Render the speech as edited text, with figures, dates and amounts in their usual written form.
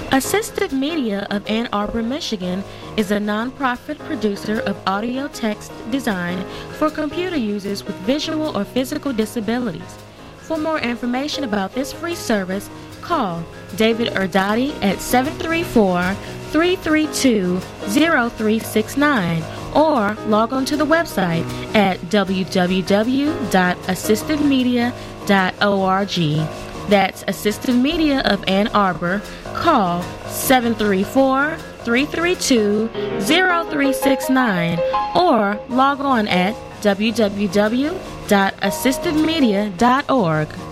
Assistive Media of Ann Arbor, Michigan is a nonprofit producer of audio text design for computer users with visual or physical disabilities. For more information about this free service, call David Erdadi at 734-332-0369 or log on to the website at www.assistivemedia.org. That's Assistive Media of Ann Arbor. Call 734-332-0369 or log on at www.assistivemedia.org.